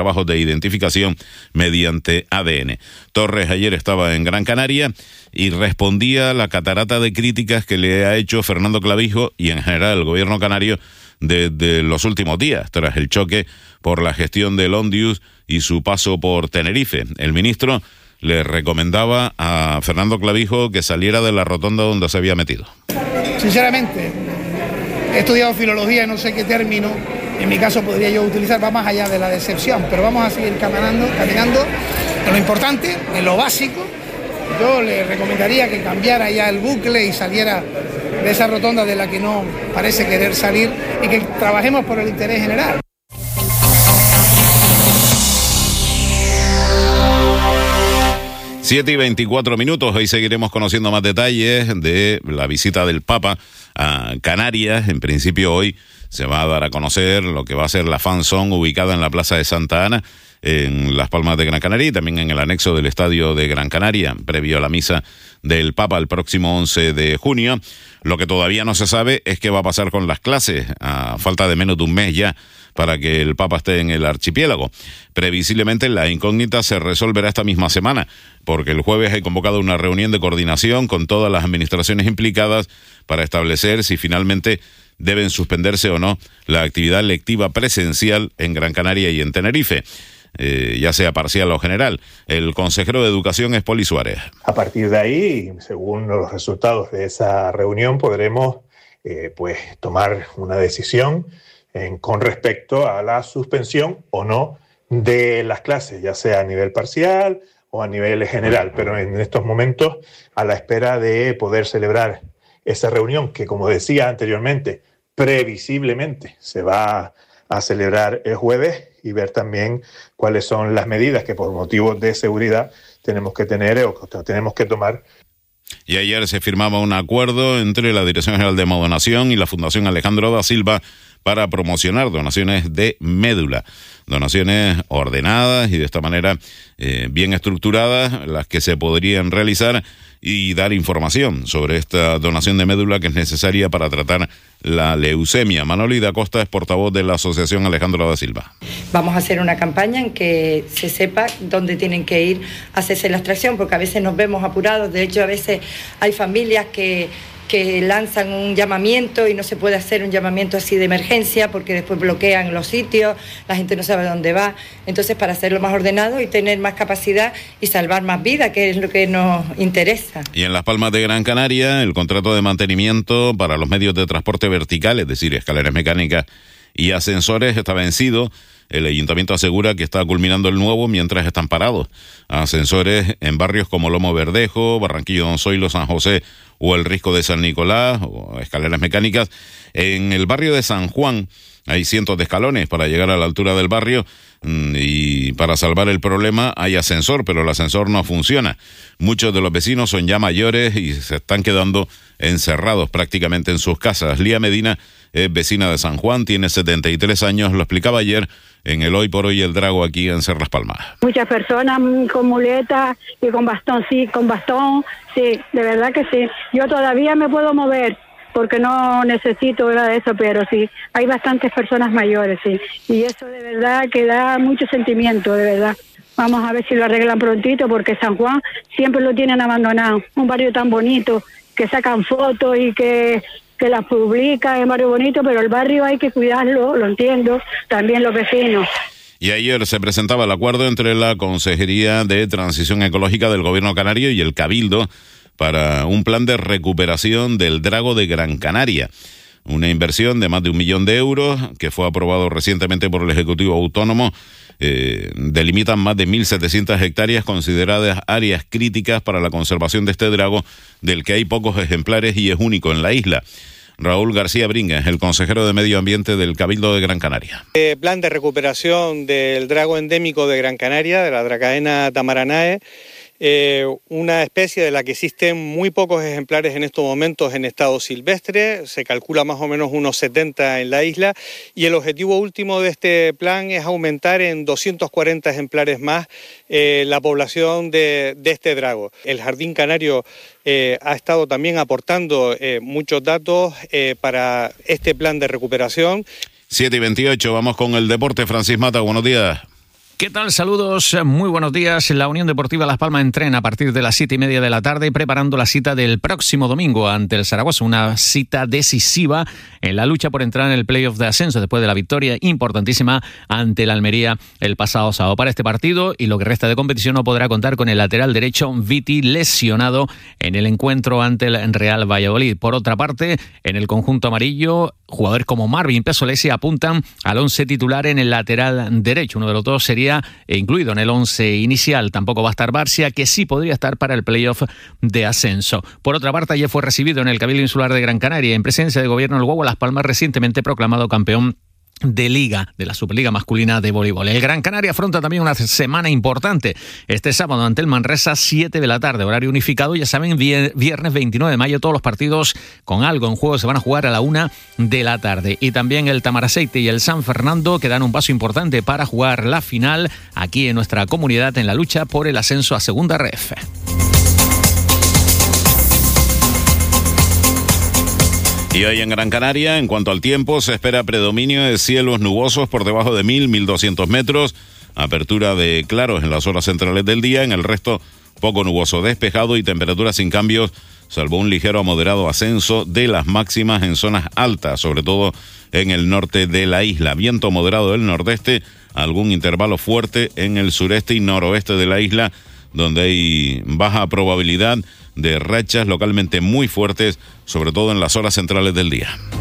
trabajos de identificación mediante ADN. Torres ayer estaba en Gran Canaria y respondía a la catarata de críticas que le ha hecho Fernando Clavijo y en general el gobierno canario desde los últimos días, tras el choque por la gestión del Ondius y su paso por Tenerife. El ministro le recomendaba a Fernando Clavijo que saliera de la rotonda donde se había metido. Sinceramente, he estudiado filología y no sé qué término, en mi caso podría yo utilizar, va más allá de la decepción, pero vamos a seguir caminando en lo importante, en lo básico. Yo le recomendaría que cambiara ya el bucle y saliera de esa rotonda de la que no parece querer salir y que trabajemos por el interés general. Siete y 24 minutos, hoy seguiremos conociendo más detalles de la visita del Papa a Canarias. En principio hoy se va a dar a conocer lo que va a ser la Fan Zone ubicada en la Plaza de Santa Ana, en Las Palmas de Gran Canaria y también en el anexo del Estadio de Gran Canaria, previo a la misa del Papa el próximo 11 de junio. Lo que todavía no se sabe es qué va a pasar con las clases, a falta de menos de un mes ya para que el Papa esté en el archipiélago. Previsiblemente la incógnita se resolverá esta misma semana, porque el jueves hay convocado una reunión de coordinación con todas las administraciones implicadas para establecer si finalmente deben suspenderse o no la actividad lectiva presencial en Gran Canaria y en Tenerife, ya sea parcial o general. El consejero de Educación es Poli Suárez. A partir de ahí, según los resultados de esa reunión, podremos tomar una decisión con respecto a la suspensión o no de las clases, ya sea a nivel parcial o a nivel general, pero en estos momentos a la espera de poder celebrar esa reunión que, como decía anteriormente, previsiblemente se va a celebrar el jueves, y ver también cuáles son las medidas que por motivos de seguridad tenemos que tener o tenemos que tomar. Y ayer se firmaba un acuerdo entre la Dirección General de Donación y la Fundación Alejandro da Silva para promocionar donaciones de médula, donaciones ordenadas y de esta manera bien estructuradas, las que se podrían realizar y dar información sobre esta donación de médula que es necesaria para tratar la leucemia. Manoli da Costa es portavoz de la Asociación Alejandro da Silva. Vamos a hacer una campaña en que se sepa dónde tienen que ir a hacerse la extracción, porque a veces nos vemos apurados. De hecho, a veces hay familias que lanzan un llamamiento y no se puede hacer un llamamiento así de emergencia porque después bloquean los sitios, la gente no sabe dónde va. Entonces, para hacerlo más ordenado y tener más capacidad y salvar más vidas, que es lo que nos interesa. Y en Las Palmas de Gran Canaria, el contrato de mantenimiento para los medios de transporte vertical, es decir, escaleras mecánicas y ascensores, está vencido. El ayuntamiento asegura que está culminando el nuevo mientras están parados. Ascensores en barrios como Lomo Verdejo, Barranquillo Don Zoilo, San José o el Risco de San Nicolás, o escaleras mecánicas. En el barrio de San Juan hay cientos de escalones para llegar a la altura del barrio y para salvar el problema hay ascensor, pero el ascensor no funciona. Muchos de los vecinos son ya mayores y se están quedando encerrados prácticamente en sus casas. Lía Medina es vecina de San Juan, tiene 73 años, lo explicaba ayer en el Hoy por Hoy el Drago aquí en Serras Palmas. Muchas personas con muletas y con bastón, sí, de verdad que sí. Yo todavía me puedo mover porque no necesito nada de eso, pero sí, hay bastantes personas mayores, sí. Y eso de verdad que da mucho sentimiento, de verdad. Vamos a ver si lo arreglan prontito, porque San Juan siempre lo tienen abandonado. Un barrio tan bonito, que sacan fotos y que las publican, es un barrio bonito, pero el barrio hay que cuidarlo, lo entiendo, también los vecinos. Y ayer se presentaba el acuerdo entre la Consejería de Transición Ecológica del Gobierno Canario y el Cabildo para un plan de recuperación del Drago de Gran Canaria. Una inversión de más de 1 millón de euros que fue aprobado recientemente por el Ejecutivo Autónomo. Delimitan más de 1.700 hectáreas consideradas áreas críticas para la conservación de este drago, del que hay pocos ejemplares y es único en la isla. Raúl García Bringas, el consejero de Medio Ambiente del Cabildo de Gran Canaria. Plan de recuperación del drago endémico de Gran Canaria, de la Dracaena tamaranae, una especie de la que existen muy pocos ejemplares en estos momentos en estado silvestre, se calcula más o menos unos 70 en la isla, y el objetivo último de este plan es aumentar en 240 ejemplares más la población de este drago. El Jardín Canario ha estado también aportando muchos datos para este plan de recuperación. 7:28, vamos con el deporte. Francis Mata, buenos días. ¿Qué tal? Saludos, muy buenos días. La Unión Deportiva Las Palmas entrena a partir de las 7:30 de la tarde, preparando la cita del próximo domingo ante el Zaragoza, una cita decisiva en la lucha por entrar en el playoff de ascenso después de la victoria importantísima ante el Almería el pasado sábado. Para este partido y lo que resta de competición no podrá contar con el lateral derecho Viti, lesionado en el encuentro ante el Real Valladolid. Por otra parte, en el conjunto amarillo, jugadores como Marvin Pesolesi apuntan al 11 titular en el lateral derecho. Uno de los dos sería incluido en el 11 inicial. Tampoco va a estar Barcia, que sí podría estar para el playoff de ascenso. Por otra parte, ayer fue recibido en el Cabildo Insular de Gran Canaria en presencia del gobierno del Guagua Las Palmas, recientemente proclamado campeón de Liga, de la Superliga Masculina de Voleibol. El Gran Canaria afronta también una semana importante. Este sábado ante el Manresa, 7 de la tarde, horario unificado. Ya saben, viernes 29 de mayo, todos los partidos con algo en juego se van a jugar a la 1 de la tarde. Y también el Tamaraceite y el San Fernando, que dan un paso importante para jugar la final aquí en nuestra comunidad en la lucha por el ascenso a Segunda Ref. Y hoy en Gran Canaria, en cuanto al tiempo, se espera predominio de cielos nubosos por debajo de 1.200 metros, apertura de claros en las horas centrales del día, en el resto poco nuboso, despejado y temperaturas sin cambios, salvo un ligero a moderado ascenso de las máximas en zonas altas, sobre todo en el norte de la isla. Viento moderado del nordeste, algún intervalo fuerte en el sureste y noroeste de la isla, donde hay baja probabilidad de rachas localmente muy fuertes, sobre todo en las horas centrales del día.